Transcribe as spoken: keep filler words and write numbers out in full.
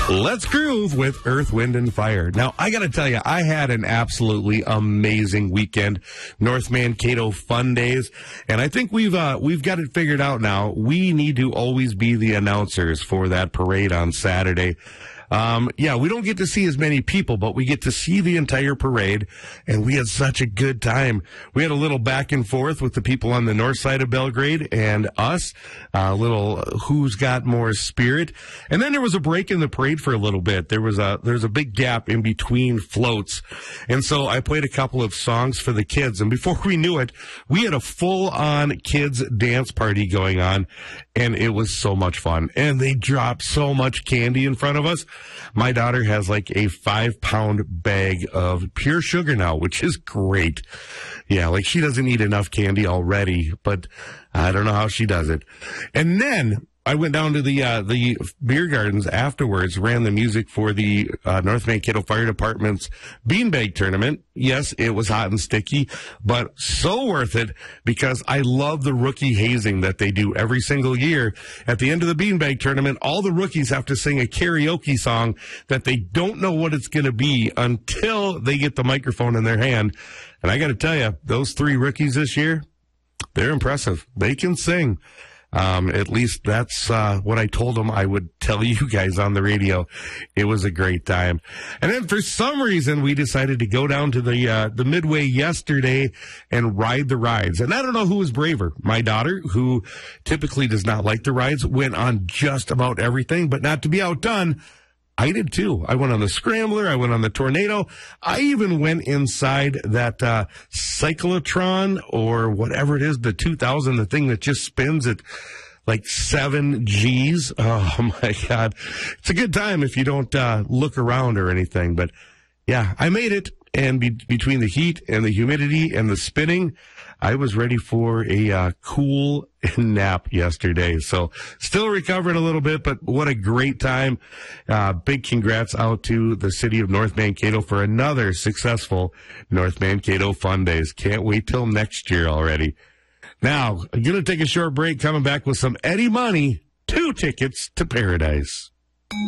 Let's groove with Earth, Wind, and Fire. Now, I got to tell you, I had an absolutely amazing weekend. North Mankato Fun Days, and I think we've uh, we've got it figured out now. We need to always be the announcers for that parade on Saturday. Um, yeah, we don't get to see as many people, but we get to see the entire parade, and we had such a good time. We had a little back and forth with the people on the north side of Belgrade and us, a little who's got more spirit. And then there was a break in the parade for a little bit. There was a, there's a big gap in between floats. And so I played a couple of songs for the kids, and before we knew it, we had a full-on kids dance party going on, and it was so much fun. And they dropped so much candy in front of us. My daughter has like a five pound bag of pure sugar now, which is great. Yeah, like she doesn't eat enough candy already, but I don't know how she does it. And then I went down to the uh, the beer gardens afterwards, ran the music for the uh, North Mankato Fire Department's beanbag tournament. Yes, it was hot and sticky, but so worth it because I love the rookie hazing that they do every single year. At the end of the beanbag tournament, all the rookies have to sing a karaoke song that they don't know what it's going to be until they get the microphone in their hand. And I got to tell you, those three rookies this year, they're impressive. They can sing. Um, at least that's uh, what I told them I would tell you guys on the radio. It was a great time. And then for some reason, we decided to go down to the uh, the Midway yesterday and ride the rides. And I don't know who was braver. My daughter, who typically does not like the rides, went on just about everything, but not to be outdone, I did too. I went on the Scrambler. I went on the Tornado. I even went inside that uh, cyclotron or whatever it is, the two thousand, the thing that just spins at like seven G's. Oh, my God. It's a good time if you don't uh, look around or anything. But, yeah, I made it. And be- between the heat and the humidity and the spinning, I was ready for a uh, cool nap yesterday. So still recovering a little bit, but what a great time. Uh, big congrats out to the city of North Mankato for another successful North Mankato Fun Days. Can't wait till next year already. Now, I'm going to take a short break, coming back with some Eddie Money, two tickets to paradise.